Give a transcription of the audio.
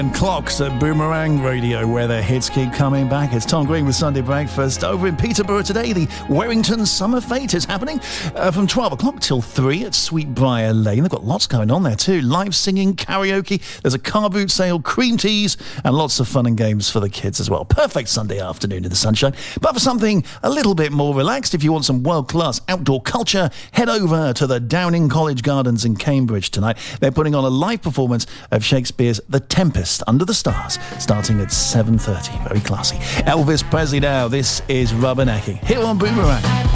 And clocks at Boomerang Radio, where their hits keep coming back. It's Tom Green with Sunday Breakfast. Over in Peterborough today, the Warrington Summer Fete is happening from 12 o'clock till 3 at Sweetbriar Lane. They've got lots going on there too. Live singing, karaoke, there's a car boot sale, cream teas, and lots of fun and games for the kids as well. Perfect Sunday afternoon in the sunshine. But for something a little bit more relaxed, if you want some world-class outdoor culture, head over to the Downing College Gardens in Cambridge tonight. They're putting on a live performance of Shakespeare's The Tempest Under the Stars, starting at 7:30. Very classy. Elvis Presley now. This is Rubbernecking here on Boomerang.